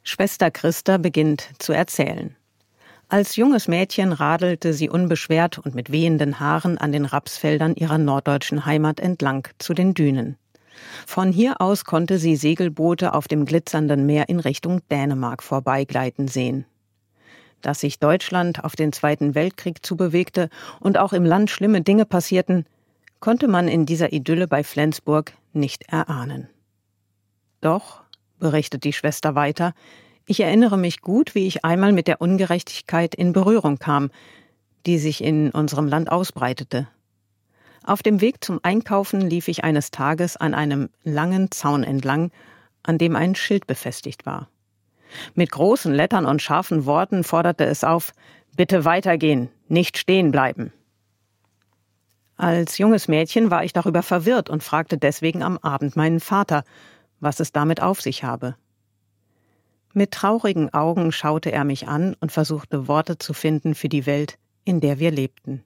Schwester Christa beginnt zu erzählen. Als junges Mädchen radelte sie unbeschwert und mit wehenden Haaren an den Rapsfeldern ihrer norddeutschen Heimat entlang zu den Dünen. Von hier aus konnte sie Segelboote auf dem glitzernden Meer in Richtung Dänemark vorbeigleiten sehen. Dass sich Deutschland auf den Zweiten Weltkrieg zubewegte und auch im Land schlimme Dinge passierten, konnte man in dieser Idylle bei Flensburg nicht erahnen. Doch, berichtet die Schwester weiter, ich erinnere mich gut, wie ich einmal mit der Ungerechtigkeit in Berührung kam, die sich in unserem Land ausbreitete. Auf dem Weg zum Einkaufen lief ich eines Tages an einem langen Zaun entlang, an dem ein Schild befestigt war. Mit großen Lettern und scharfen Worten forderte es auf: Bitte weitergehen, nicht stehen bleiben. Als junges Mädchen war ich darüber verwirrt und fragte deswegen am Abend meinen Vater, was es damit auf sich habe. Mit traurigen Augen schaute er mich an und versuchte Worte zu finden für die Welt, in der wir lebten.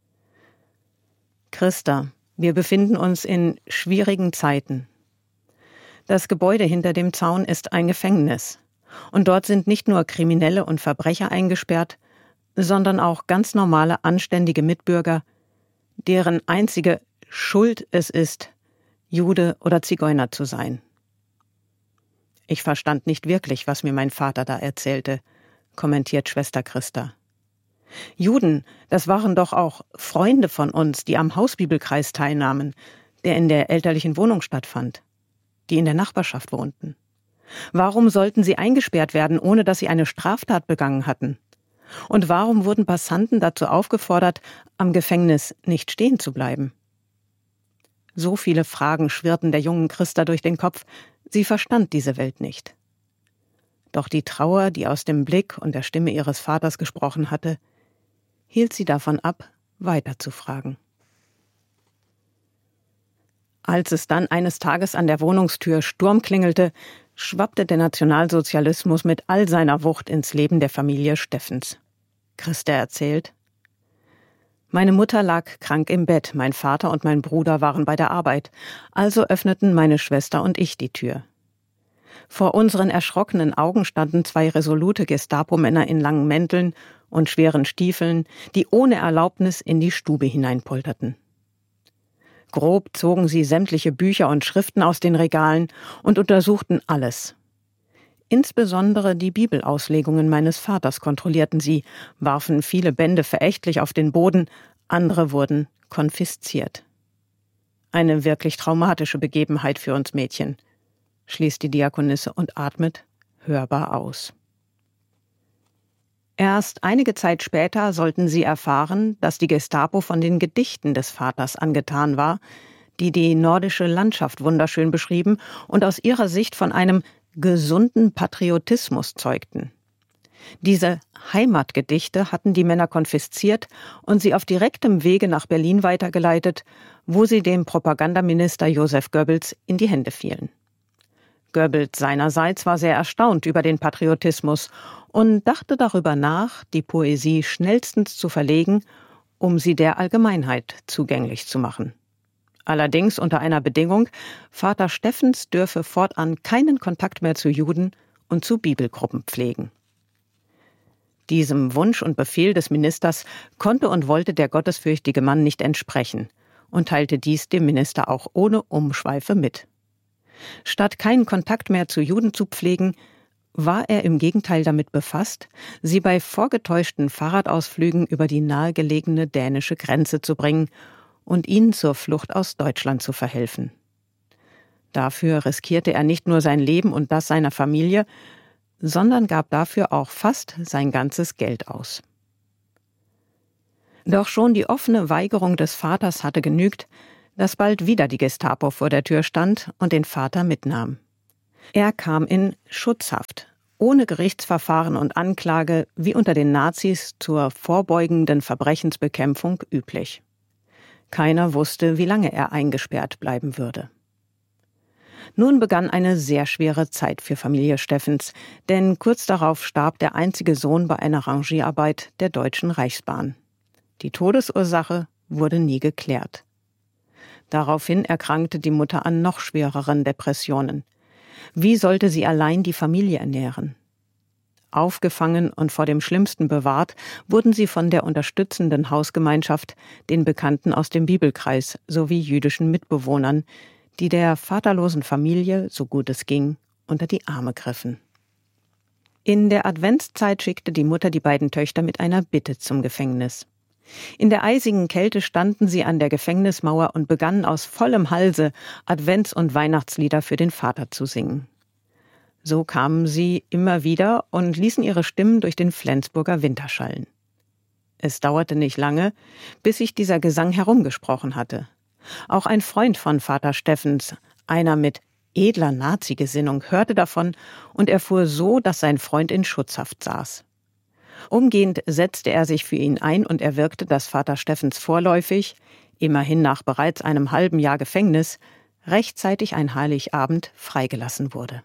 Christa, wir befinden uns in schwierigen Zeiten. Das Gebäude hinter dem Zaun ist ein Gefängnis. Und dort sind nicht nur Kriminelle und Verbrecher eingesperrt, sondern auch ganz normale, anständige Mitbürger, deren einzige Schuld es ist, Jude oder Zigeuner zu sein. Ich verstand nicht wirklich, was mir mein Vater da erzählte, kommentiert Schwester Christa. Juden, das waren doch auch Freunde von uns, die am Hausbibelkreis teilnahmen, der in der elterlichen Wohnung stattfand, die in der Nachbarschaft wohnten. Warum sollten sie eingesperrt werden, ohne dass sie eine Straftat begangen hatten? Und warum wurden Passanten dazu aufgefordert, am Gefängnis nicht stehen zu bleiben? So viele Fragen schwirrten der jungen Christa durch den Kopf, sie verstand diese Welt nicht. Doch die Trauer, die aus dem Blick und der Stimme ihres Vaters gesprochen hatte, hielt sie davon ab, weiterzufragen. Als es dann eines Tages an der Wohnungstür Sturm klingelte, schwappte der Nationalsozialismus mit all seiner Wucht ins Leben der Familie Steffens. Christa erzählt: Meine Mutter lag krank im Bett, mein Vater und mein Bruder waren bei der Arbeit, also öffneten meine Schwester und ich die Tür. Vor unseren erschrockenen Augen standen 2 resolute Gestapo-Männer in langen Mänteln und schweren Stiefeln, die ohne Erlaubnis in die Stube hineinpolterten. Grob zogen sie sämtliche Bücher und Schriften aus den Regalen und untersuchten alles. Insbesondere die Bibelauslegungen meines Vaters kontrollierten sie, warfen viele Bände verächtlich auf den Boden, andere wurden konfisziert. Eine wirklich traumatische Begebenheit für uns Mädchen, schließt die Diakonisse und atmet hörbar aus. Erst einige Zeit später sollten sie erfahren, dass die Gestapo von den Gedichten des Vaters angetan war, die die nordische Landschaft wunderschön beschrieben und aus ihrer Sicht von einem gesunden Patriotismus zeugten. Diese Heimatgedichte hatten die Männer konfisziert und sie auf direktem Wege nach Berlin weitergeleitet, wo sie dem Propagandaminister Joseph Goebbels in die Hände fielen. Goebbels seinerseits war sehr erstaunt über den Patriotismus und dachte darüber nach, die Poesie schnellstens zu verlegen, um sie der Allgemeinheit zugänglich zu machen. Allerdings unter einer Bedingung: Vater Steffens dürfe fortan keinen Kontakt mehr zu Juden und zu Bibelgruppen pflegen. Diesem Wunsch und Befehl des Ministers konnte und wollte der gottesfürchtige Mann nicht entsprechen und teilte dies dem Minister auch ohne Umschweife mit. Statt keinen Kontakt mehr zu Juden zu pflegen, war er im Gegenteil damit befasst, sie bei vorgetäuschten Fahrradausflügen über die nahegelegene dänische Grenze zu bringen und ihnen zur Flucht aus Deutschland zu verhelfen. Dafür riskierte er nicht nur sein Leben und das seiner Familie, sondern gab dafür auch fast sein ganzes Geld aus. Doch schon die offene Weigerung des Vaters hatte genügt, dass bald wieder die Gestapo vor der Tür stand und den Vater mitnahm. Er kam in Schutzhaft, ohne Gerichtsverfahren und Anklage, wie unter den Nazis zur vorbeugenden Verbrechensbekämpfung üblich. Keiner wusste, wie lange er eingesperrt bleiben würde. Nun begann eine sehr schwere Zeit für Familie Steffens, denn kurz darauf starb der einzige Sohn bei einer Rangierarbeit der Deutschen Reichsbahn. Die Todesursache wurde nie geklärt. Daraufhin erkrankte die Mutter an noch schwereren Depressionen. Wie sollte sie allein die Familie ernähren? Aufgefangen und vor dem Schlimmsten bewahrt, wurden sie von der unterstützenden Hausgemeinschaft, den Bekannten aus dem Bibelkreis sowie jüdischen Mitbewohnern, die der vaterlosen Familie, so gut es ging, unter die Arme griffen. In der Adventszeit schickte die Mutter die beiden Töchter mit einer Bitte zum Gefängnis. In der eisigen Kälte standen sie an der Gefängnismauer und begannen aus vollem Halse Advents- und Weihnachtslieder für den Vater zu singen. So kamen sie immer wieder und ließen ihre Stimmen durch den Flensburger Winter schallen. Es dauerte nicht lange, bis sich dieser Gesang herumgesprochen hatte. Auch ein Freund von Vater Steffens, einer mit edler Nazi-Gesinnung, hörte davon und erfuhr so, dass sein Freund in Schutzhaft saß. Umgehend setzte er sich für ihn ein und erwirkte, dass Vater Steffens vorläufig, immerhin nach bereits einem halben Jahr Gefängnis, rechtzeitig ein Heiligabend freigelassen wurde.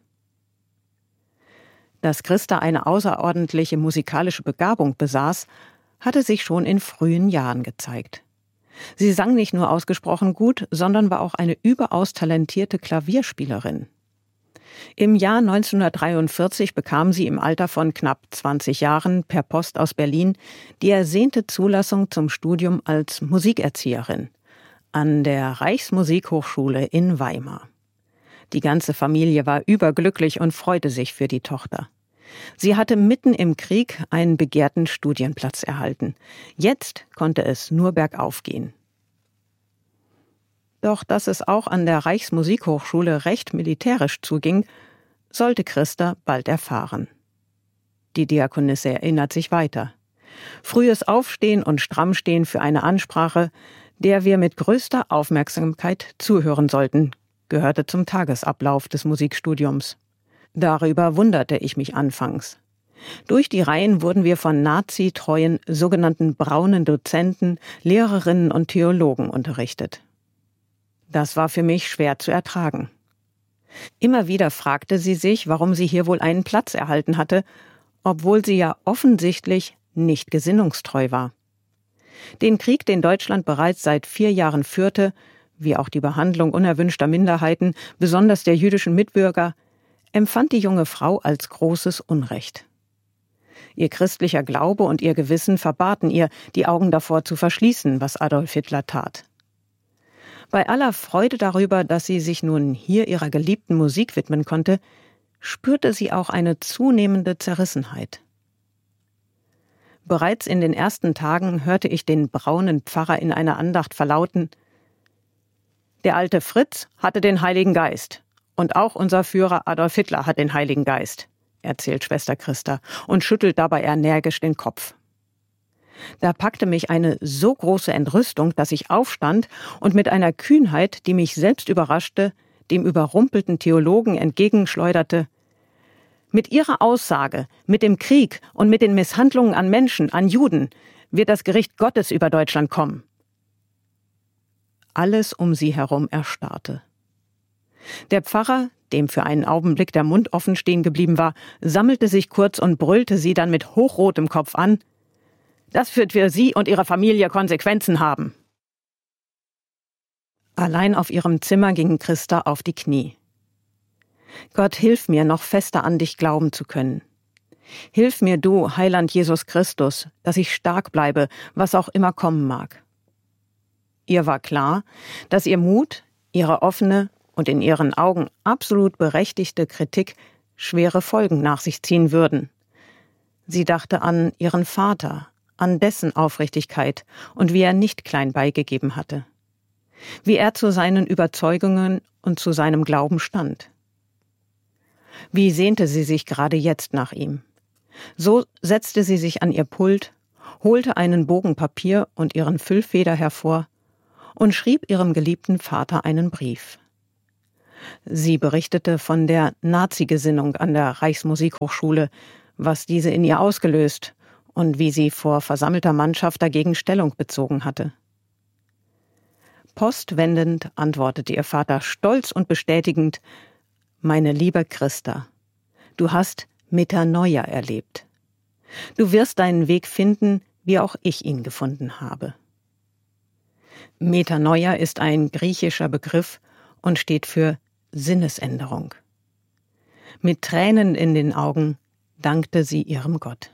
Dass Christa eine außerordentliche musikalische Begabung besaß, hatte sich schon in frühen Jahren gezeigt. Sie sang nicht nur ausgesprochen gut, sondern war auch eine überaus talentierte Klavierspielerin. Im Jahr 1943 bekam sie im Alter von knapp 20 Jahren per Post aus Berlin die ersehnte Zulassung zum Studium als Musikerzieherin an der Reichsmusikhochschule in Weimar. Die ganze Familie war überglücklich und freute sich für die Tochter. Sie hatte mitten im Krieg einen begehrten Studienplatz erhalten. Jetzt konnte es nur bergauf gehen. Doch dass es auch an der Reichsmusikhochschule recht militärisch zuging, sollte Christa bald erfahren. Die Diakonisse erinnert sich weiter. Frühes Aufstehen und Strammstehen für eine Ansprache, der wir mit größter Aufmerksamkeit zuhören sollten, gehörte zum Tagesablauf des Musikstudiums. Darüber wunderte ich mich anfangs. Durch die Reihen wurden wir von nazitreuen, sogenannten braunen Dozenten, Lehrerinnen und Theologen unterrichtet. Das war für mich schwer zu ertragen. Immer wieder fragte sie sich, warum sie hier wohl einen Platz erhalten hatte, obwohl sie ja offensichtlich nicht gesinnungstreu war. Den Krieg, den Deutschland bereits seit 4 Jahren führte, wie auch die Behandlung unerwünschter Minderheiten, besonders der jüdischen Mitbürger, empfand die junge Frau als großes Unrecht. Ihr christlicher Glaube und ihr Gewissen verbaten ihr, die Augen davor zu verschließen, was Adolf Hitler tat. Bei aller Freude darüber, dass sie sich nun hier ihrer geliebten Musik widmen konnte, spürte sie auch eine zunehmende Zerrissenheit. Bereits in den ersten Tagen hörte ich den braunen Pfarrer in einer Andacht verlauten: Der alte Fritz hatte den Heiligen Geist. Und auch unser Führer Adolf Hitler hat den Heiligen Geist, erzählt Schwester Christa und schüttelt dabei energisch den Kopf. Da packte mich eine so große Entrüstung, dass ich aufstand und mit einer Kühnheit, die mich selbst überraschte, dem überrumpelten Theologen entgegenschleuderte: Mit Ihrer Aussage, mit dem Krieg und mit den Misshandlungen an Menschen, an Juden, wird das Gericht Gottes über Deutschland kommen. Alles um sie herum erstarrte. Der Pfarrer, dem für einen Augenblick der Mund offen stehen geblieben war, sammelte sich kurz und brüllte sie dann mit hochrotem Kopf an: Das wird für Sie und Ihre Familie Konsequenzen haben. Allein auf ihrem Zimmer ging Christa auf die Knie. Gott, hilf mir, noch fester an dich glauben zu können. Hilf mir du, Heiland Jesus Christus, dass ich stark bleibe, was auch immer kommen mag. Ihr war klar, dass ihr Mut, ihre offene und in ihren Augen absolut berechtigte Kritik schwere Folgen nach sich ziehen würden. Sie dachte an ihren Vater, an dessen Aufrichtigkeit und wie er nicht klein beigegeben hatte. Wie er zu seinen Überzeugungen und zu seinem Glauben stand. Wie sehnte sie sich gerade jetzt nach ihm. So setzte sie sich an ihr Pult, holte einen Bogen Papier und ihren Füllfeder hervor und schrieb ihrem geliebten Vater einen Brief. Sie berichtete von der Nazi-Gesinnung an der Reichsmusikhochschule, was diese in ihr ausgelöst und wie sie vor versammelter Mannschaft dagegen Stellung bezogen hatte. Postwendend antwortete ihr Vater stolz und bestätigend: Meine liebe Christa, du hast Metanoia erlebt. Du wirst deinen Weg finden, wie auch ich ihn gefunden habe. Metanoia ist ein griechischer Begriff und steht für Sinnesänderung. Mit Tränen in den Augen dankte sie ihrem Gott.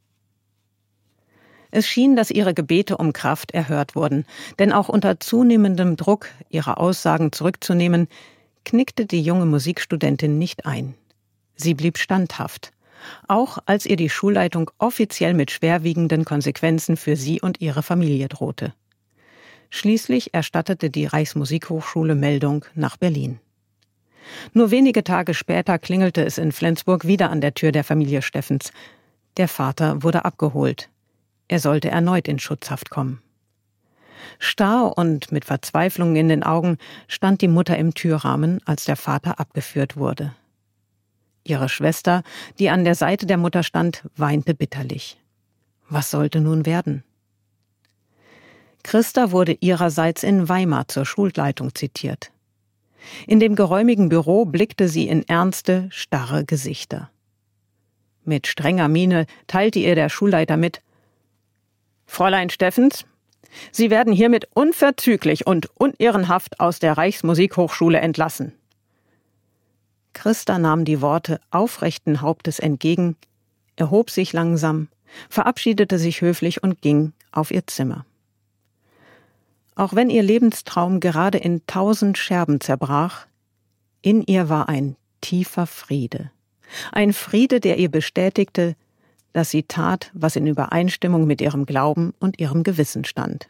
Es schien, dass ihre Gebete um Kraft erhört wurden, denn auch unter zunehmendem Druck, ihre Aussagen zurückzunehmen, knickte die junge Musikstudentin nicht ein. Sie blieb standhaft, auch als ihr die Schulleitung offiziell mit schwerwiegenden Konsequenzen für sie und ihre Familie drohte. Schließlich erstattete die Reichsmusikhochschule Meldung nach Berlin. Nur wenige Tage später klingelte es in Flensburg wieder an der Tür der Familie Steffens. Der Vater wurde abgeholt. Er sollte erneut in Schutzhaft kommen. Starr und mit Verzweiflung in den Augen stand die Mutter im Türrahmen, als der Vater abgeführt wurde. Ihre Schwester, die an der Seite der Mutter stand, weinte bitterlich. Was sollte nun werden? Christa wurde ihrerseits in Weimar zur Schulleitung zitiert. In dem geräumigen Büro blickte sie in ernste, starre Gesichter. Mit strenger Miene teilte ihr der Schulleiter mit: »Fräulein Steffens, Sie werden hiermit unverzüglich und unehrenhaft aus der Reichsmusikhochschule entlassen.« Christa nahm die Worte aufrechten Hauptes entgegen, erhob sich langsam, verabschiedete sich höflich und ging auf ihr Zimmer. Auch wenn ihr Lebenstraum gerade in 1000 Scherben zerbrach, in ihr war ein tiefer Friede. Ein Friede, der ihr bestätigte, dass sie tat, was in Übereinstimmung mit ihrem Glauben und ihrem Gewissen stand.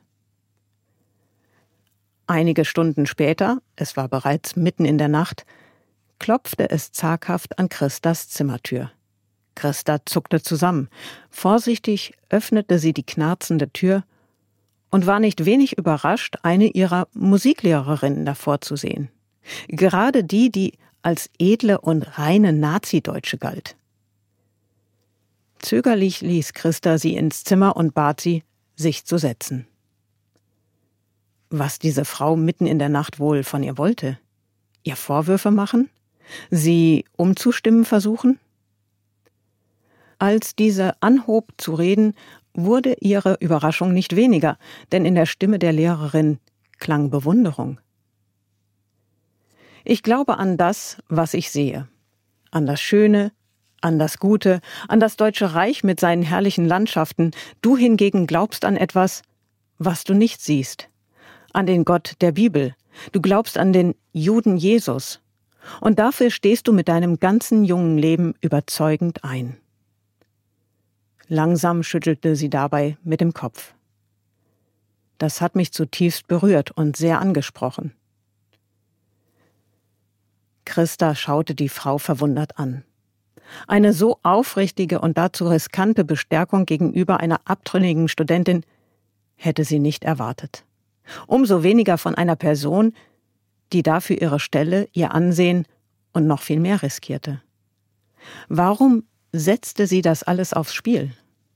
Einige Stunden später, es war bereits mitten in der Nacht, klopfte es zaghaft an Christas Zimmertür. Christa zuckte zusammen. Vorsichtig öffnete sie die knarzende Tür und war nicht wenig überrascht, eine ihrer Musiklehrerinnen davor zu sehen. Gerade die, die als edle und reine Nazideutsche galt. Zögerlich ließ Christa sie ins Zimmer und bat sie, sich zu setzen. Was diese Frau mitten in der Nacht wohl von ihr wollte? Ihr Vorwürfe machen? Sie umzustimmen versuchen? Als diese anhob zu reden, wurde ihre Überraschung nicht weniger, denn in der Stimme der Lehrerin klang Bewunderung. »Ich glaube an das, was ich sehe, an das Schöne, an das Gute, an das Deutsche Reich mit seinen herrlichen Landschaften. Du hingegen glaubst an etwas, was du nicht siehst, an den Gott der Bibel. Du glaubst an den Juden Jesus. Und dafür stehst du mit deinem ganzen jungen Leben überzeugend ein.« Langsam schüttelte sie dabei mit dem Kopf. Das hat mich zutiefst berührt und sehr angesprochen. Christa schaute die Frau verwundert an. Eine so aufrichtige und dazu riskante Bestärkung gegenüber einer abtrünnigen Studentin hätte sie nicht erwartet. Umso weniger von einer Person, die dafür ihre Stelle, ihr Ansehen und noch viel mehr riskierte. Warum setzte sie das alles aufs Spiel?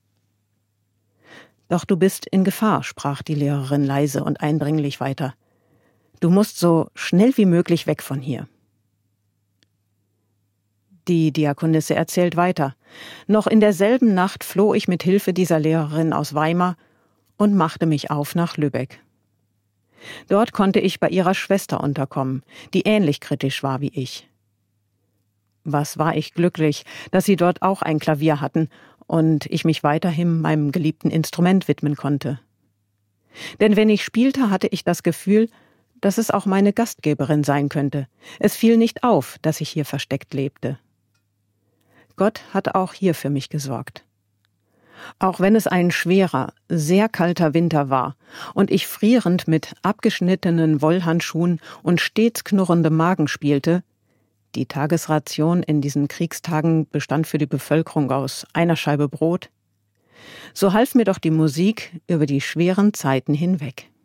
»Doch du bist in Gefahr«, sprach die Lehrerin leise und eindringlich weiter. »Du musst so schnell wie möglich weg von hier.« Die Diakonisse erzählt weiter. »Noch in derselben Nacht floh ich mit Hilfe dieser Lehrerin aus Weimar und machte mich auf nach Lübeck. Dort konnte ich bei ihrer Schwester unterkommen, die ähnlich kritisch war wie ich. Was war ich glücklich, dass sie dort auch ein Klavier hatten und ich mich weiterhin meinem geliebten Instrument widmen konnte. Denn wenn ich spielte, hatte ich das Gefühl, dass es auch meine Gastgeberin sein könnte. Es fiel nicht auf, dass ich hier versteckt lebte. Gott hat auch hier für mich gesorgt. Auch wenn es ein schwerer, sehr kalter Winter war und ich frierend mit abgeschnittenen Wollhandschuhen und stets knurrendem Magen spielte, die Tagesration in diesen Kriegstagen bestand für die Bevölkerung aus einer Scheibe Brot, so half mir doch die Musik über die schweren Zeiten hinweg.